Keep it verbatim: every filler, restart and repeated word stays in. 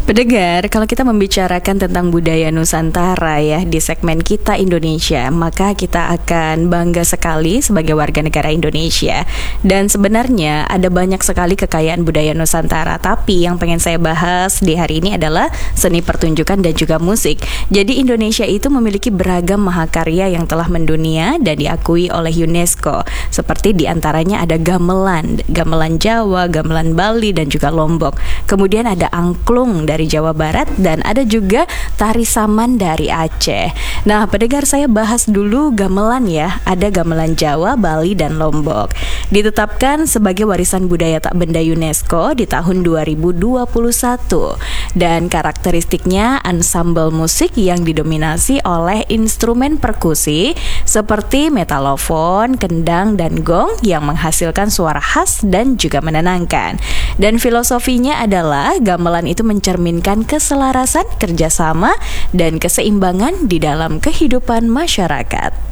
Pendengar, kalau kita membicarakan tentang budaya Nusantara ya di segmen Kita Indonesia, maka kita akan bangga sekali sebagai warga negara Indonesia. Dan sebenarnya ada banyak sekali kekayaan budaya Nusantara, tapi yang pengen saya bahas di hari ini adalah seni pertunjukan dan juga musik. Jadi Indonesia itu memiliki beragam mahakarya yang telah mendunia dan diakui oleh UNESCO. Seperti diantaranya ada gamelan, gamelan Jawa, gamelan Bali dan juga Lombok. Kemudian ada angklung dari Jawa Barat dan ada juga tari saman dari Aceh. Nah, pendengar, saya bahas dulu gamelan ya. Ada gamelan Jawa, Bali dan Lombok. Ditetapkan sebagai warisan budaya tak benda UNESCO di tahun dua ribu dua puluh satu. Dan karakteristiknya ansambel musik yang didominasi oleh instrumen perkusi seperti metalofon, kendang dan gong yang menghasilkan suara khas dan juga menenangkan. Dan filosofinya adalah gamelan itu mencerminkan keselarasan, kerjasama, dan keseimbangan di dalam kehidupan masyarakat.